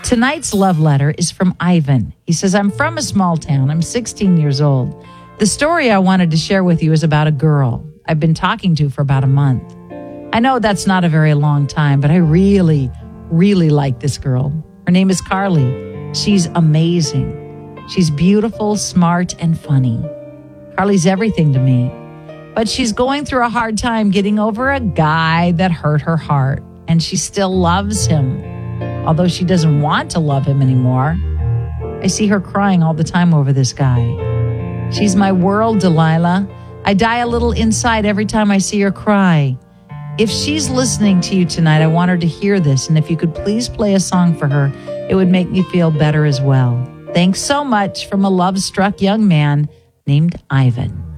Tonight's love letter is from Ivan. He says, I'm from a small town. I'm 16 years old. The story I wanted to share with you is about a girl I've been talking to for about a month. I know that's not a very long time, but I really, really like this girl. Her name is Carly. She's amazing. She's beautiful, smart, and funny. Carly's everything to me. But she's going through a hard time getting over a guy that hurt her heart, and she still loves him. Although she doesn't want to love him anymore. I see her crying all the time over this guy. She's my world, Delilah. I die a little inside every time I see her cry. If she's listening to you tonight, I want her to hear this, and if you could please play a song for her, it would make me feel better as well. Thanks so much from a love-struck young man named Ivan.